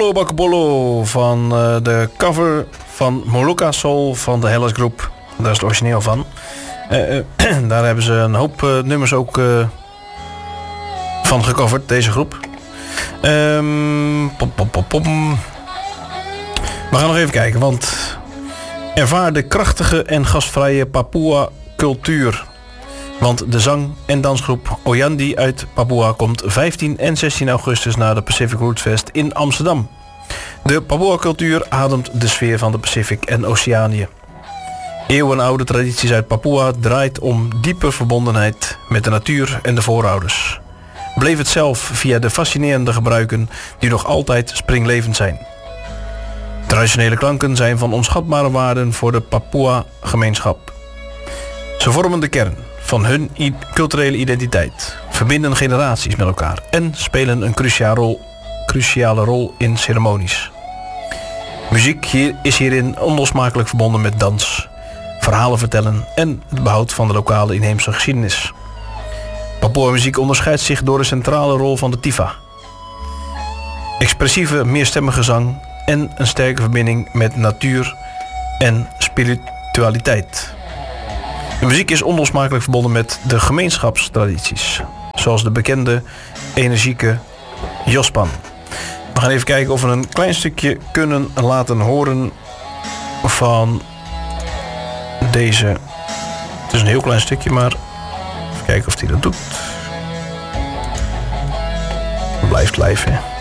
Bolo Bacabolo van de cover van Molucca Soul van de Hellas Group. Daar is het origineel van. Daar hebben ze een hoop nummers ook van gecoverd, deze groep. We gaan nog even kijken, want ervaar de krachtige en gastvrije Papua cultuur. Want de zang- en dansgroep Oyandi uit Papua komt 15 en 16 augustus naar de Pacific Roots Fest in Amsterdam. De Papua-cultuur ademt de sfeer van de Pacific en Oceanië. Eeuwenoude tradities uit Papua draait om diepe verbondenheid met de natuur en de voorouders. Beleef het zelf via de fascinerende gebruiken die nog altijd springlevend zijn. Traditionele klanken zijn van onschatbare waarden voor de Papua-gemeenschap. Ze vormen de kern van hun culturele identiteit, verbinden generaties met elkaar en spelen een cruciale rol in ceremonies. Muziek is hierin onlosmakelijk verbonden met dans, verhalen vertellen en het behoud van de lokale inheemse geschiedenis. Papua-muziek onderscheidt zich door de centrale rol van de tifa. Expressieve, meerstemmige zang en een sterke verbinding met natuur en spiritualiteit. De muziek is onlosmakelijk verbonden met de gemeenschapstradities, zoals de bekende energieke Jospan. We gaan even kijken of we een klein stukje kunnen laten horen van deze. Het is een heel klein stukje, maar even kijken of hij dat doet. Blijft live, hè.